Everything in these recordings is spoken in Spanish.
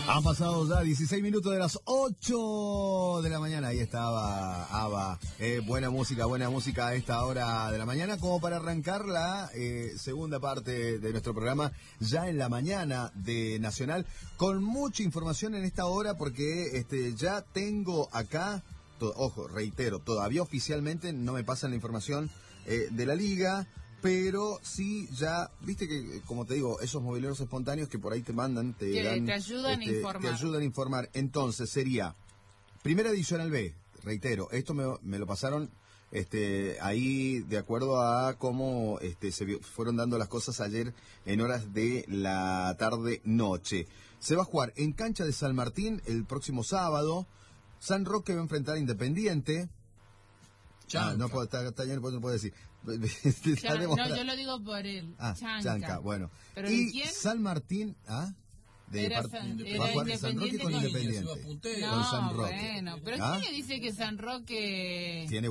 Han pasado ya 16 minutos de las 8 de la mañana. Ahí estaba ABBA. Buena música a esta hora de la mañana, como para arrancar la segunda parte de nuestro programa, ya en la mañana de Nacional, con mucha información en esta hora, porque ya tengo acá, ojo, reitero, todavía oficialmente no me pasan la información de la Liga, pero sí ya, viste que, como te digo, esos mobileros espontáneos que por ahí te mandan, te ayudan a informar. Te ayudan a informar. Entonces sería, primera adicional B, reitero, esto me lo pasaron ahí de acuerdo a cómo se fueron dando las cosas ayer en horas de la tarde-noche. Se va a jugar en cancha de San Martín el próximo sábado. San Roque va a enfrentar a Independiente. No puedo decir. No, yo lo digo por él. Chanca, bueno. ¿Pero y quién? San Martín, Era va a jugar San Roque con Independiente. No, con San Roque. Bueno, pero ¿quién le dice que San Roque tiene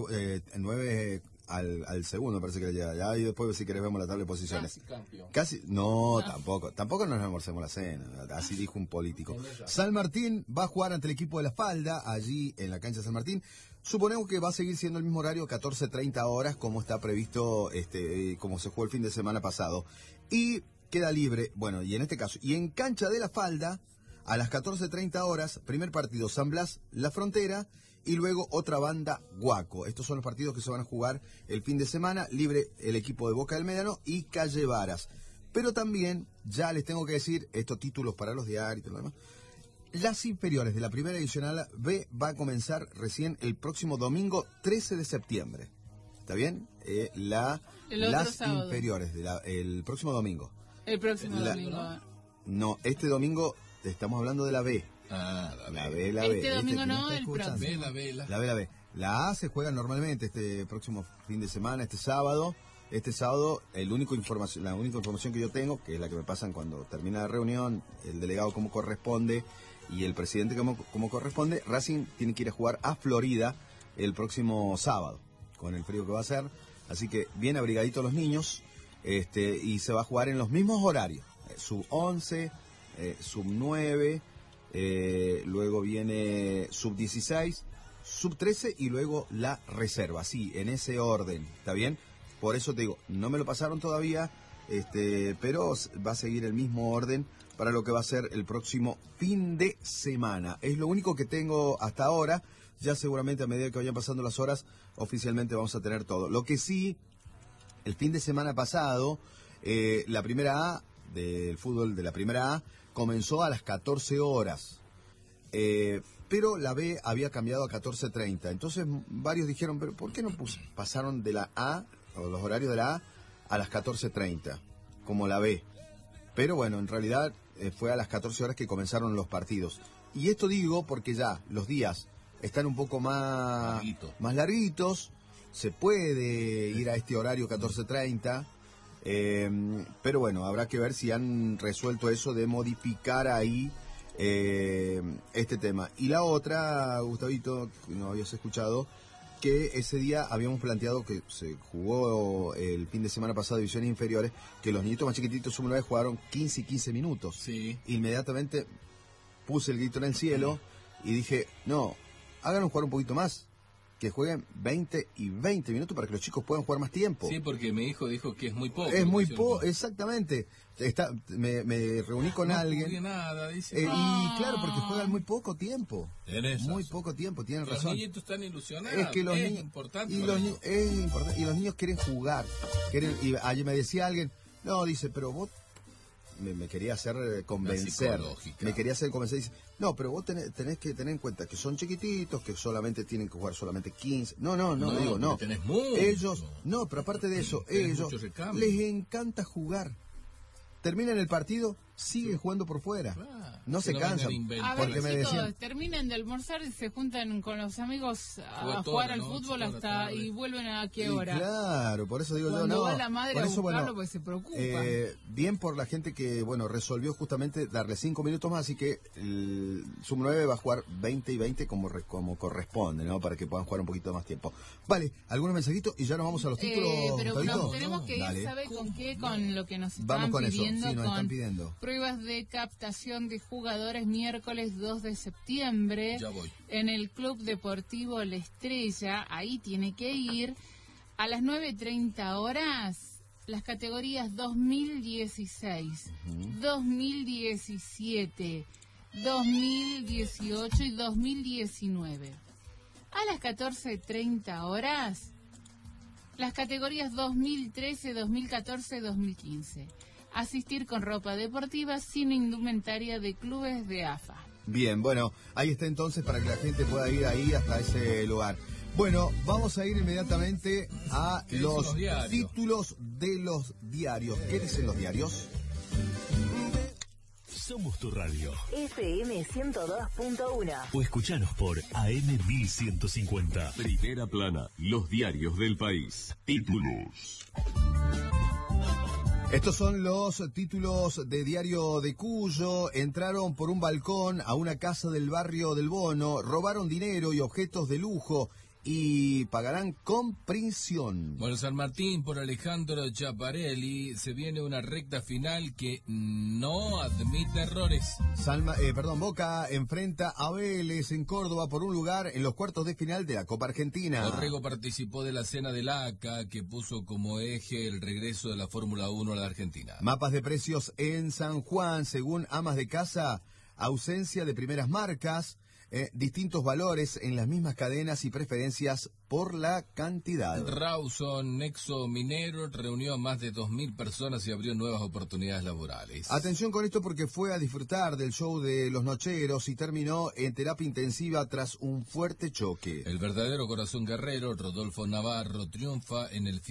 9 al segundo, parece que le llega? Ya, y después, si querés, vemos la tabla de posiciones. Casi campeón. No, tampoco nos almorcemos la cena, así dijo un político. San Martín va a jugar ante el equipo de La Falda, allí en la cancha de San Martín. Suponemos que va a seguir siendo el mismo horario, 14:30 horas, como está previsto, como se jugó el fin de semana pasado. Y queda libre, bueno, y en este caso, y en cancha de La Falda, a las 14:30 horas, primer partido San Blas, La Frontera, y luego otra banda, Guaco. Estos son los partidos que se van a jugar el fin de semana, libre el equipo de Boca del Médano y Calle Varas. Pero también, ya les tengo que decir, estos títulos para los diarios y todo lo demás, las inferiores de la primera adicional B va a comenzar recién el próximo domingo 13 de septiembre. ¿Está bien? Las inferiores, el próximo domingo. El próximo domingo. No, este domingo estamos hablando de la B. La B. Este domingo no, el próximo. La B. La A se juega normalmente este próximo fin de semana, este sábado. La única información que yo tengo, que es la que me pasan cuando termina la reunión, el delegado como corresponde y el presidente como corresponde, Racing tiene que ir a jugar a Florida el próximo sábado, con el frío que va a hacer. Así que bien abrigaditos los niños, y se va a jugar en los mismos horarios, sub 11, sub 9, luego viene sub 16, sub 13 y luego la reserva, así, en ese orden, ¿está bien? Por eso te digo, no me lo pasaron todavía, pero va a seguir el mismo orden para lo que va a ser el próximo fin de semana. Es lo único que tengo hasta ahora. Ya seguramente a medida que vayan pasando las horas, oficialmente vamos a tener todo. Lo que sí, el fin de semana pasado, la primera A del fútbol de la primera A comenzó a las 14 horas. Pero la B había cambiado a 14:30. Entonces varios dijeron, pero ¿por qué no pasaron de la A, o los horarios de la A las 14:30, como la B? Pero bueno, en realidad fue a las 14 horas que comenzaron los partidos. Y esto digo porque ya los días están un poco más larguitos, se puede ir a este horario 14:30, pero bueno, habrá que ver si han resuelto eso de modificar ahí este tema. Y la otra, Gustavito, que no habías escuchado, que ese día habíamos planteado que se jugó el fin de semana pasado divisiones inferiores, que los niñitos más chiquititos una vez jugaron 15 y 15 minutos. Sí. Inmediatamente puse el grito en el cielo y dije, no, háganos jugar un poquito más, que jueguen 20 y 20 minutos para que los chicos puedan jugar más tiempo. Sí, porque mi hijo dijo que es muy poco. Es muy poco, exactamente. Me reuní con alguien. Nada, dice. Y claro, porque juegan muy poco tiempo. Muy poco tiempo, tienen razón. Los niños están ilusionados. Es que los niños, importante. Es importante. Y los niños quieren jugar. Y ayer me decía alguien, no, dice, pero vos me quería hacer convencer. Me quería hacer convencer. Dice, no, pero vos tenés que tener en cuenta que son chiquititos, que solamente tienen que jugar solamente 15. No, digo, no. Tenés mucho. Ellos, no, pero aparte de eso, ellos les encanta jugar. Terminan el partido, siguen jugando por fuera. Claro, no se cansan. Porque me decían, terminan de almorzar y se juntan con los amigos a jugar al fútbol hasta y vuelven a qué hora. Claro, por eso digo cuando yo, no. Va la madre por a eso, buscarlo, pues se preocupa. Bien por la gente que, resolvió justamente darle 5 minutos más, así que el sub 9 va a jugar 20 y 20 como corresponde, ¿no? Para que puedan jugar un poquito más tiempo. Vale, algunos mensajitos y ya nos vamos a los títulos. Pero tenemos que ir, ¿sabe con qué? Con lo que nos están pidiendo. Sí, nos están pidiendo. Pruebas de captación de jugadores miércoles 2 de septiembre. Ya voy. En el Club Deportivo La Estrella. Ahí tiene que ir a las 9:30 horas. Las categorías 2016, 2017, 2018 y 2019. A las 14:30 horas, las categorías 2013, 2014 y 2015. Asistir con ropa deportiva sin indumentaria de clubes de AFA. Bien, bueno, ahí está entonces para que la gente pueda ir ahí hasta ese lugar. Bueno, vamos a ir inmediatamente a los títulos de los diarios. ¿Qué dicen los diarios? Somos tu radio. FM 102.1. O escuchanos por AM 1150. Primera plana, los diarios del país. Títulos. Estos son los títulos de Diario de Cuyo. Entraron por un balcón a una casa del barrio del Bono, robaron dinero y objetos de lujo y pagarán con prisión. Bueno, San Martín por Alejandro Chaparelli, se viene una recta final que no admite errores. Boca enfrenta a Vélez en Córdoba por un lugar en los cuartos de final de la Copa Argentina. Orrego participó de la cena del ACA que puso como eje el regreso de la Fórmula 1 a la Argentina. Mapas de precios en San Juan, según amas de casa, ausencia de primeras marcas. Distintos valores en las mismas cadenas y preferencias por la cantidad. Rawson, Nexo Minero, reunió a más de 2.000 personas y abrió nuevas oportunidades laborales. Atención con esto porque fue a disfrutar del show de Los Nocheros y terminó en terapia intensiva tras un fuerte choque. El verdadero corazón guerrero, Rodolfo Navarro, triunfa en el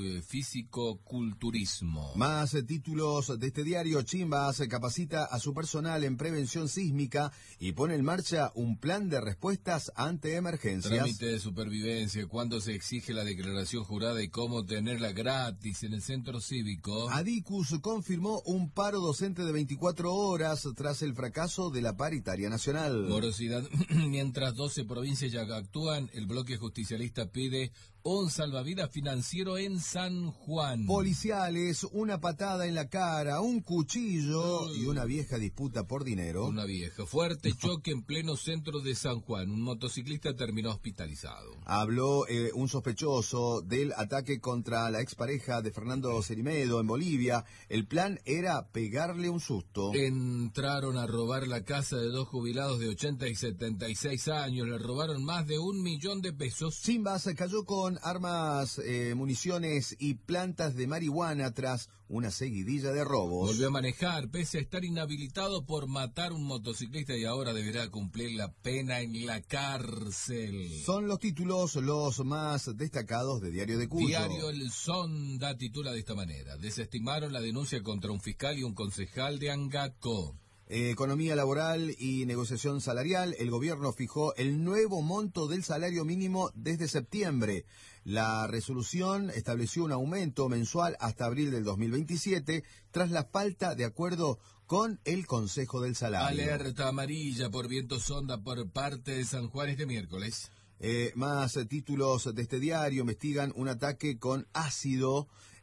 físico-culturismo. Más títulos de este diario. Chimbas capacita a su personal en prevención sísmica y pone en marcha un plan de respuestas ante emergencias. Trámite de supervivencia, cuándo se exige la declaración jurada y cómo tenerla gratis en el centro cívico. Adicus confirmó un paro docente de 24 horas tras el fracaso de la paritaria nacional. Morosidad, mientras 12 provincias ya actúan, el bloque justicialista pide un salvavidas financiero en San Juan. Policiales, una patada en la cara, un cuchillo y una vieja disputa por dinero. Una vieja. Fuerte choque en pleno centro de San Juan. Un motociclista terminó hospitalizado. Habló un sospechoso del ataque contra la expareja de Fernando Cerimedo en Bolivia. El plan era pegarle un susto. Entraron a robar la casa de dos jubilados de 80 y 76 años. Le robaron más de 1 millón de pesos. Chimbas cayó con armas, municiones y plantas de marihuana tras una seguidilla de robos. Volvió a manejar pese a estar inhabilitado por matar un motociclista y ahora deberá cumplir la pena en la cárcel. Son los títulos los más destacados de Diario de Cuyo. Diario El Sonda titula de esta manera: desestimaron la denuncia contra un fiscal y un concejal de Angaco. Economía laboral y negociación salarial. El gobierno fijó el nuevo monto del salario mínimo desde septiembre. La resolución estableció un aumento mensual hasta abril del 2027 tras la falta de acuerdo con el Consejo del Salario. Alerta amarilla por viento sonda por parte de San Juan este miércoles. Más títulos de este diario. Investigan un ataque con ácido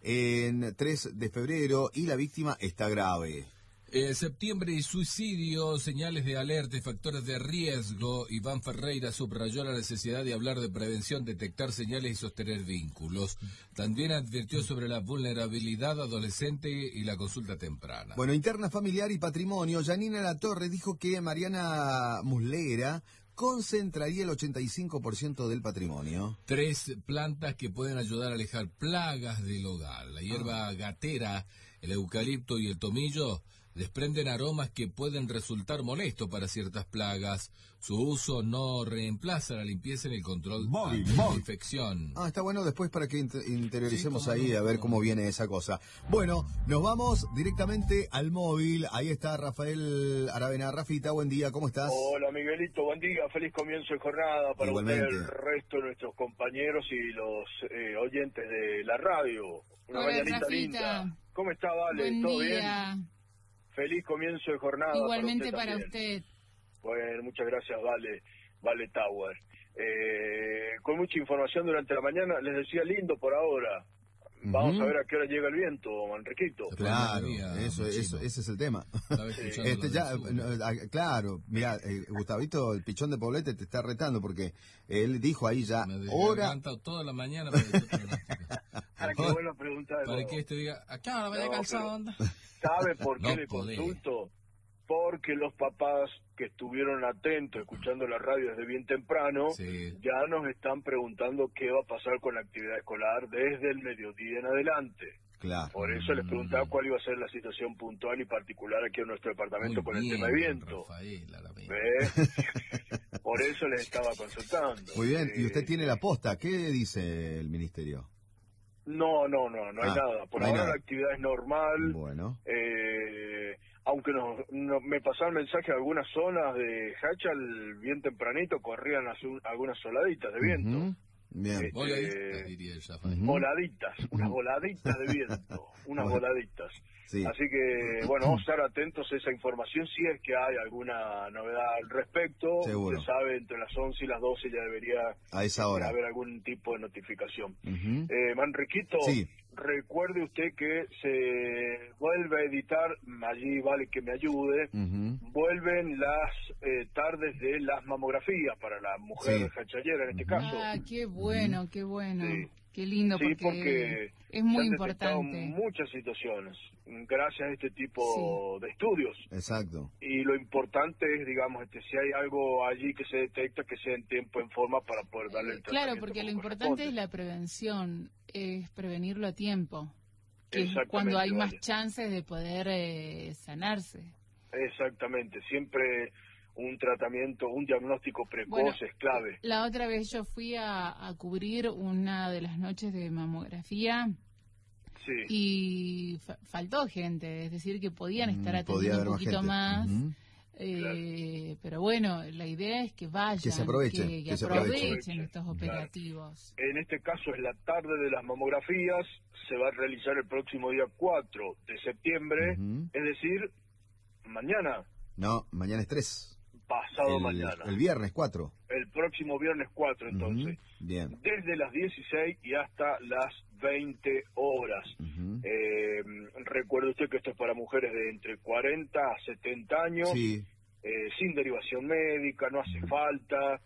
en 3 de febrero y la víctima está grave. Septiembre y suicidio, señales de alerta y factores de riesgo. Iván Ferreira subrayó la necesidad de hablar de prevención, detectar señales y sostener vínculos. También advirtió sobre la vulnerabilidad adolescente y la consulta temprana. Bueno, interna familiar y patrimonio. Janina Latorre dijo que Mariana Muslera concentraría el 85% del patrimonio. 3 plantas que pueden ayudar a alejar plagas del hogar. La hierba gatera, el eucalipto y el tomillo desprenden aromas que pueden resultar molestos para ciertas plagas. Su uso no reemplaza la limpieza ni el control de la infección. Está bueno después para que interioricemos ahí a ver cómo viene esa cosa. Bueno, nos vamos directamente al móvil. Ahí está Rafael Aravena. Rafita, buen día, ¿cómo estás? Hola Miguelito, buen día, feliz comienzo de jornada para Igualmente. usted, el resto de nuestros compañeros y los oyentes de la radio. Una Hola, mañanita Rafita. linda. ¿Cómo está, Vale? Buen ¿Todo día. bien? Feliz comienzo de jornada. Igualmente para usted. Bueno, muchas gracias, Vale Tower. Con mucha información durante la mañana, les decía lindo por ahora. Vamos a ver a qué hora llega el viento, Manriquito. Claro, Mía, ese es el tema. Claro, mira, Gustavito, el pichón de Poblete te está retando porque él dijo ahí ya, me hora... toda la mañana para decir Para que vuelva a preguntar. para que diga, acá ahora vaya calzado. ¿Sabe por qué No le podés. consulto? Porque los papás que estuvieron atentos, escuchando la radio desde bien temprano, Sí. ya nos están preguntando qué va a pasar con la actividad escolar desde el mediodía en adelante. Claro. Por eso les preguntaba cuál iba a ser la situación puntual y particular aquí en nuestro departamento con el bien, tema de viento. Rafaela, la mía. ¿Ve? Por eso les estaba consultando. Muy bien, y usted tiene la posta, ¿qué dice el ministerio? No hay nada. Por no hay ahora nada. la actividad es normal. Bueno, Aunque me pasaron mensajes de algunas zonas de Hachal, bien tempranito, corrían algunas soladitas de viento. ujú, bien. Voladita, diría el Rafael. Ujú. Voladitas, unas voladitas de viento, unas voladitas. Sí. Así que, bueno, vamos a estar atentos a esa información si es que hay alguna novedad al respecto. Seguro. Usted sabe, entre las 11 y las 12 ya debería A esa hora. haber algún tipo de notificación. Ujú. Manriquito, Sí. recuerde usted que se vuelve a editar, allí vale que me ayude, Ujú. vuelven las tardes de las mamografías para la mujer Sí. hachallera en este caso. Ah, qué bueno, qué bueno. Sí. Qué lindo, Sí, porque es se muy han detectado importante. muchas situaciones gracias a este tipo de estudios. Exacto. Y lo importante es, digamos, si hay algo allí que se detecta, que sea en tiempo, en forma, para poder darle el tratamiento. Claro, porque lo como importante corresponde. es la prevención, es prevenirlo a tiempo, que es Exactamente, cuando hay más Vale. chances de poder sanarse. Exactamente, siempre un tratamiento, un diagnóstico precoz Bueno, es clave. La otra vez yo fui a cubrir una de las noches de mamografía Sí, y faltó gente, es decir, que podían estar Podía atendiendo haber un más poquito gente. más. Ujú. Pero bueno, la idea es que vayan, Que se aprovechen, que que se aprovechen aprovechen. estos Claro. operativos. en este caso es la tarde de las mamografías, se va a realizar el próximo día 4 de septiembre, Ujú. es decir, mañana, No, mañana es 3. pasado mañana. El viernes 4. El próximo viernes 4, entonces. Ujú. Bien. Desde las 16 y hasta las 20 horas. Ujú. Recuerde usted que esto es para mujeres de entre 40 a 70 años, Sí. sin derivación médica, no hace falta,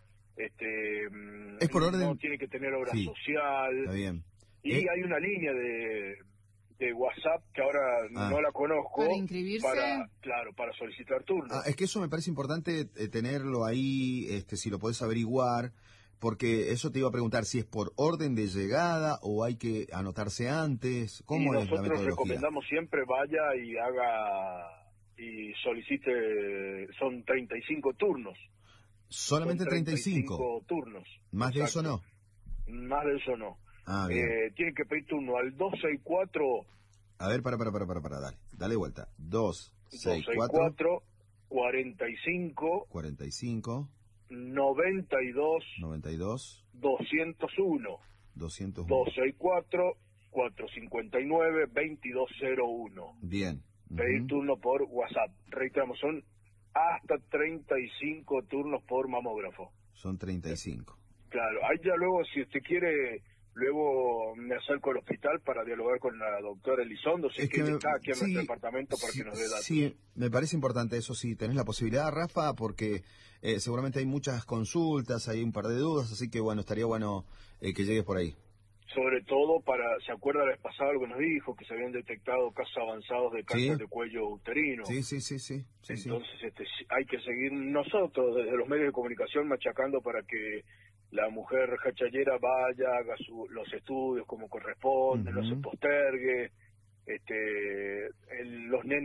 Es por orden- no tiene que tener obra Sí. social. Está bien. Y hay una línea de WhatsApp que ahora no la conozco. ¿Para inscribirse? Para solicitar turno. Es que eso me parece importante tenerlo ahí, si lo podés averiguar, porque eso te iba a preguntar si es por orden de llegada o hay que anotarse antes. Y ¿Cómo es la nosotros metodología? recomendamos siempre vaya y haga y solicite, son 35 turnos. Solamente Son 35. turnos. Más de eso Exacto. no. Más de eso no. Ah, bien. Tiene que pedir turno al 264 A ver, para, dale vuelta. 264 264 45 45 92 92 201 201. 264 459 2201. Bien. Pedir Ujú. turno por WhatsApp. Reiteramos, son hasta 35 turnos por mamógrafo. Son 35. Claro, ahí ya luego, si usted quiere, luego me acerco al hospital para dialogar con la doctora Elizondo, si es que ella está aquí en sí, nuestro departamento para que nos dé datos. Sí, me parece importante eso, sí, tenés la posibilidad, Rafa, porque seguramente hay muchas consultas, hay un par de dudas, así que bueno, estaría bueno que llegues por ahí. Sobre todo ¿se acuerda la vez pasada algo que nos dijo? Que se habían detectado casos avanzados de cáncer Sí. de cuello uterino. Sí. Entonces hay que seguir nosotros desde los medios de comunicación machacando para que la mujer hachallera vaya, haga los estudios como corresponde, no se Ujú. postergue, los nenes